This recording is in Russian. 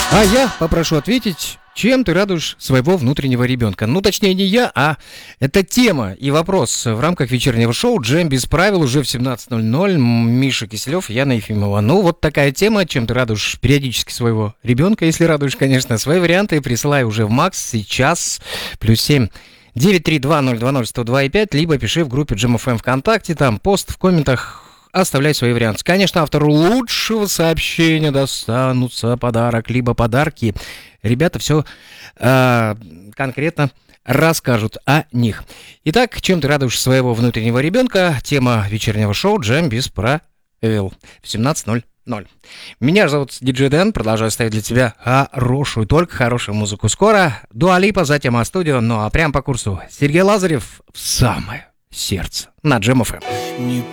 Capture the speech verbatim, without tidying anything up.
А я попрошу ответить, чем ты радуешь своего внутреннего ребенка. Ну, точнее, не я, а это тема и вопрос в рамках вечернего шоу «Джем без правил» уже в семнадцать ноль ноль. Миша Киселев, Яна Ефимова. Ну, вот такая тема, чем ты радуешь периодически своего ребенка. Если радуешь, конечно, свои варианты присылай уже в Макс сейчас. Плюс семь девять три два ноль два ноль сто два и пять, либо пиши в группе Джем эф эм ВКонтакте, там пост в комментах. Оставляй свои варианты. Конечно, автору лучшего сообщения достанутся подарок, либо подарки. Ребята все э, конкретно расскажут о них. Итак, чем ты радуешь своего внутреннего ребенка? Тема вечернего шоу «Джем без правил» в семнадцать ноль ноль. Меня зовут Диджей Дэн. Продолжаю ставить для тебя хорошую, только хорошую музыку. Скоро Дуа Липа, затем А-студио. Ну а прям по курсу Сергей Лазарев в самое сердце на Джем эф эм.